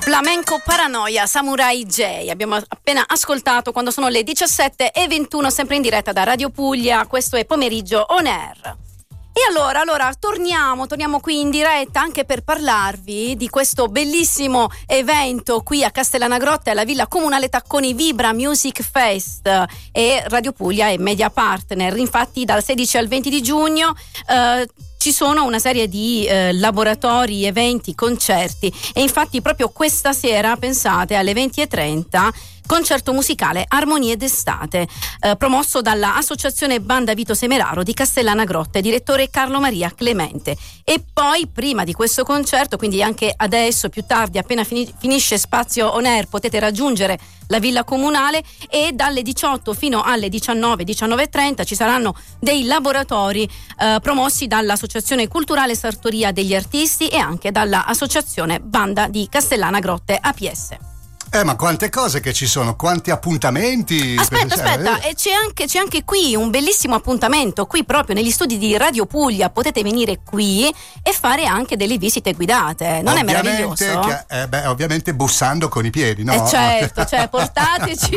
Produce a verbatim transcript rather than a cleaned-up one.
Flamenco Paranoia, Samurai J. Abbiamo appena ascoltato quando sono le diciassette e ventuno, sempre in diretta da Radio Puglia. Questo è Pomeriggio On Air. E allora, allora torniamo, torniamo qui in diretta anche per parlarvi di questo bellissimo evento qui a Castellanagrotta alla Villa Comunale Tacconi, Vibra Music Fest, e Radio Puglia è media partner. Infatti dal sedici al venti di giugno eh, ci sono una serie di eh, laboratori, eventi, concerti, e infatti proprio questa sera, pensate, alle venti e trenta, concerto musicale Armonie d'estate, eh, promosso dalla Associazione Banda Vito Semeraro di Castellanagrotta, direttore Carlo Maria Clemente. E poi prima di questo concerto, quindi anche adesso, più tardi, appena fini- finisce Spazio On Air, potete raggiungere la Villa Comunale, e dalle diciotto fino alle diciannove, diciannove e trenta ci saranno dei laboratori eh, promossi dall'Associazione Culturale Sartoria degli Artisti e anche dall'Associazione Banda di Castellanagrotte A P S. Eh, ma quante cose che ci sono, quanti appuntamenti. Aspetta, aspetta, e c'è anche, c'è anche qui un bellissimo appuntamento, qui proprio negli studi di Radio Puglia. Potete venire qui e fare anche delle visite guidate, non ovviamente è meraviglioso? Che, eh, beh, ovviamente bussando con i piedi, no? Eh certo, cioè portateci